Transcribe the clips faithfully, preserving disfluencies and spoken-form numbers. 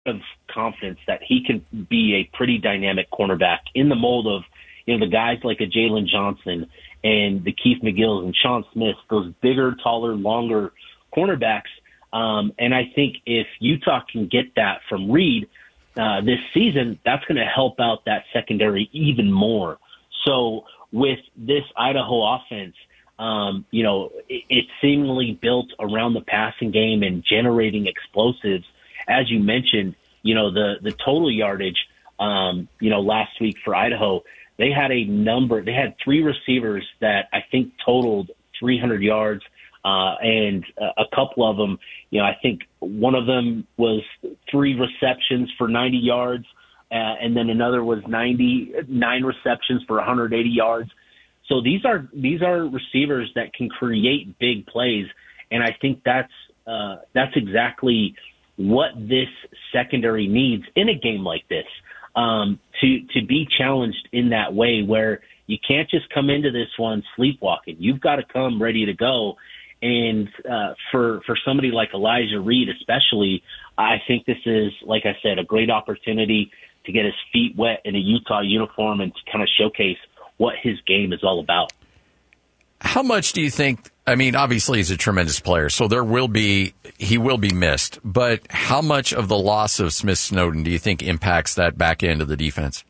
of confidence that he can be a pretty dynamic cornerback in the mold of, you know, the guys like a Jalen Johnson and the Keith McGills and Sean Smith, those bigger, taller, longer cornerbacks. Um, and I think if Utah can get that from Reed uh, this season, that's going to help out that secondary even more. So with this Idaho offense, um, you know, it, it's seemingly built around the passing game and generating explosives. As you mentioned, you know, the, the total yardage, um, you know, last week for Idaho, they had a number, they had three receivers that I think totaled three hundred yards. Uh, and uh, a couple of them, you know, I think one of them was three receptions for ninety yards. Uh, and then another was ninety-nine receptions for one hundred eighty yards. So these are, these are receivers that can create big plays. And I think that's, uh, that's exactly what this secondary needs in a game like this, um, to, to be challenged in that way where you can't just come into this one sleepwalking. You've got to come ready to go. And uh, for, for somebody like Elijah Reed especially, I think this is, like I said, a great opportunity to get his feet wet in a Utah uniform and to kind of showcase what his game is all about. How much do you think, I mean, obviously he's a tremendous player, so there will be, he will be missed, but how much of the loss of Smith Snowden do you think impacts that back end of the defense?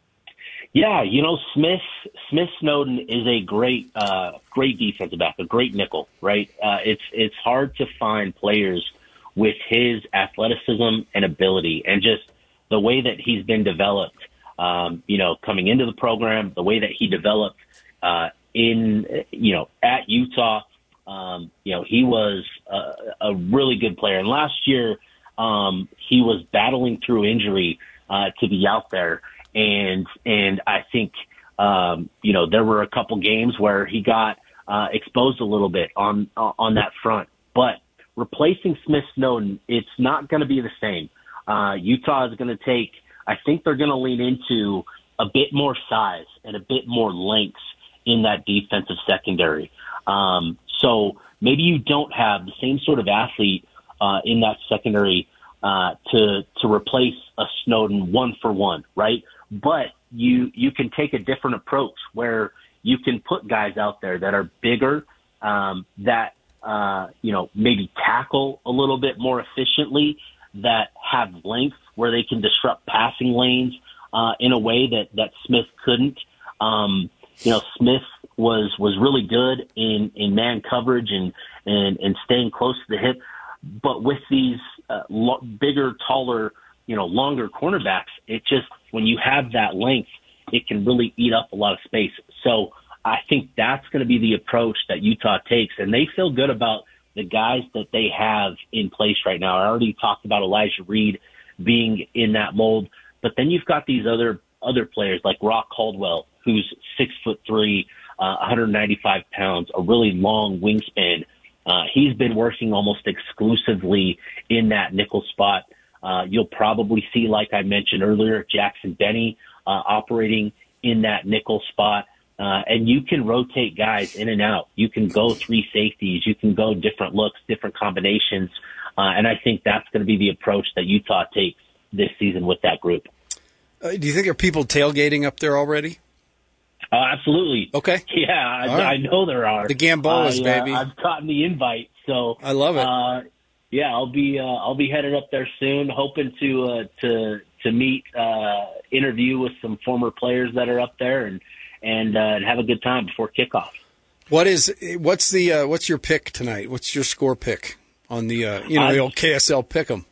Yeah, you know, Smith Smith Snowden is a great uh, great defensive back, a great nickel, right? Uh, it's it's hard to find players with his athleticism and ability and just the way that he's been developed, um, you know, coming into the program, the way that he developed uh, in, you know, at Utah. Um, you know, he was a, a really good player. And last year um, he was battling through injury uh, to be out there. And, and I think, um, you know, there were a couple games where he got, uh, exposed a little bit on, uh, on that front, but replacing Smith Snowden, it's not going to be the same. Uh, Utah is going to take, I think they're going to lean into a bit more size and a bit more length in that defensive secondary. Um, so maybe you don't have the same sort of athlete, uh, in that secondary, uh, to, to replace a Snowden one for one, right? But you you can take a different approach where you can put guys out there that are bigger, um, that, uh, you know, maybe tackle a little bit more efficiently, that have length where they can disrupt passing lanes uh, in a way that, that Smith couldn't. Um, you know, Smith was was really good in, in man coverage and, and, and staying close to the hip. But with these uh, lo- bigger, taller, you know, longer cornerbacks, it just, when you have that length, it can really eat up a lot of space. So I think that's going to be the approach that Utah takes, and they feel good about the guys that they have in place right now. I already talked about Elijah Reed being in that mold, but then you've got these other other players like Rock Caldwell, who's six foot three, uh, one hundred ninety-five pounds, a really long wingspan. Uh, he's been working almost exclusively in that nickel spot. Uh, you'll probably see, like I mentioned earlier, Jackson Benny uh, operating in that nickel spot. Uh, and you can rotate guys in and out. You can go three safeties. You can go different looks, different combinations. Uh, and I think that's going to be the approach that Utah takes this season with that group. Uh, do you think there are people tailgating up there already? Uh, absolutely. Okay. Yeah, I, right. I know there are. The Gamboas, I, baby. Uh, I've gotten the invite, so I love it. Uh, yeah, I'll be uh, I'll be headed up there soon, hoping to uh, to to meet, uh, interview with some former players that are up there, and and, uh, and have a good time before kickoff. What is what's the uh, what's your pick tonight? What's your score pick on the uh, you know I've, the old K S L pick'em?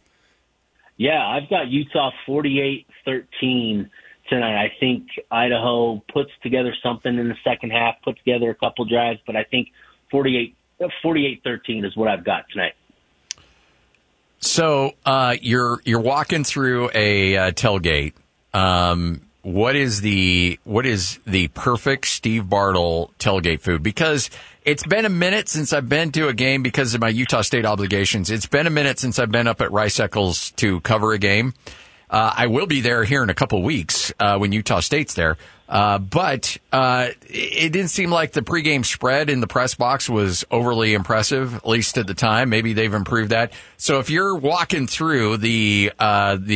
Yeah, I've got Utah forty-eight thirteen tonight. I think Idaho puts together something in the second half, put together a couple drives, but I think forty-eight thirteen is what I've got tonight. So uh, you're you're walking through a uh, tailgate. Um, what is the what is the perfect Steve Bartle tailgate food? Because it's been a minute since I've been to a game because of my Utah State obligations. It's been a minute since I've been up at Rice Eccles to cover a game. Uh, I will be there here in a couple weeks uh, when Utah State's there. Uh, but uh, it didn't seem like the pregame spread in the press box was overly impressive, at least at the time. Maybe they've improved that. So if you're walking through the uh, the